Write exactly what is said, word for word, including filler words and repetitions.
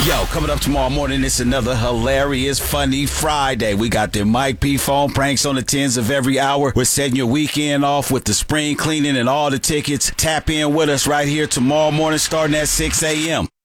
Yo, coming up tomorrow morning, it's another hilarious, funny Friday. We got the Mike P phone pranks on the tens of every hour. We're setting your weekend off with the spring cleaning and all the tickets. Tap in with us right here tomorrow morning starting at six a.m.